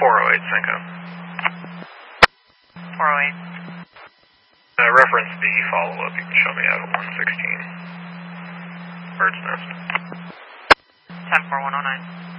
408 Cinco. 408. Reference the follow-up. You can show me out at 116. Bird's Nest. 104-109.